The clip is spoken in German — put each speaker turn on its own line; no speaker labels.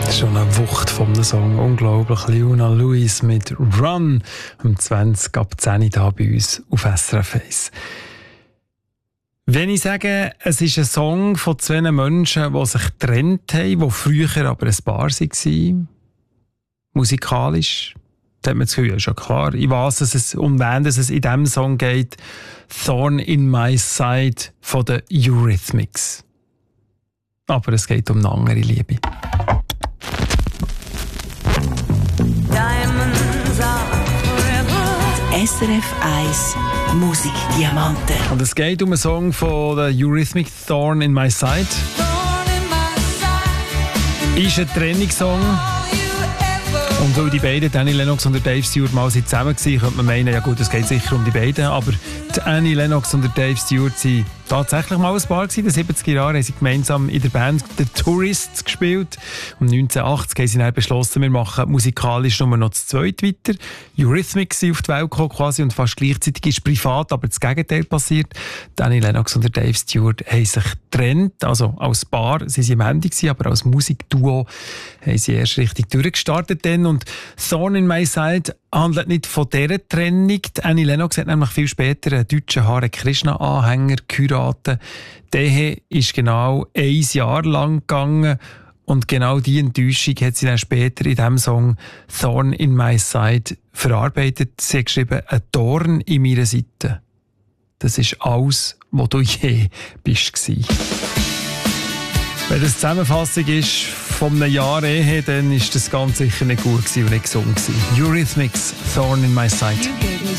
Schon eine Wucht vom Song. Unglaublich. Leona Lewis mit Run um 20 ab 10 da bei uns auf SRF 1. Wenn ich sage, es ist ein Song von zwei Menschen, die sich getrennt haben, die früher aber ein Paar waren, musikalisch, da hat man das Gefühl, ja, schon klar, ich weiss, um wen es in diesem Song geht. Thorn in My Side von den Eurythmics. Aber es geht um eine andere Liebe.
SRF 1 Musikdiamanten.
Und es geht um einen Song von der Eurythmic, Thorn in My Side. Ist ein Trennungssong. Und weil die beiden, Annie Lennox und Dave Stewart, mal zusammen waren, könnte man meinen, ja gut, es geht sicher um die beiden. Aber die Annie Lennox und Dave Stewart waren tatsächlich mal ein Paar gewesen. In den 70er Jahren haben sie gemeinsam in der Band The Tourists gespielt. Und 1980 haben sie dann beschlossen, wir machen musikalisch nur noch zu zweit weiter. Eurythmics sind auf die Welt gekommen quasi und fast gleichzeitig ist privat, aber das Gegenteil passiert. Die Annie Lennox und Dave Stewart haben sich getrennt. Also als Paar sind sie im Ende gewesen, aber als Musikduo haben sie erst richtig durchgestartet dann. Und Thorn in My Side handelt nicht von dieser Trennung. Die Annie Lennox hat nämlich viel später einen deutschen Hare Krishna-Anhänger geheiratet. Die Ehe ist genau 1 Jahr lang gegangen. Und genau diese Enttäuschung hat sie dann später in diesem Song Thorn in My Side verarbeitet. Sie hat geschrieben, ein Dorn in meiner Seite. Das ist alles, was du je bist. Wenn das Zusammenfassung ist von einem Jahr Ehe, dann ist das ganz sicher nicht gut und nicht gesund gewesen. Eurythmics, Thorn in My Side.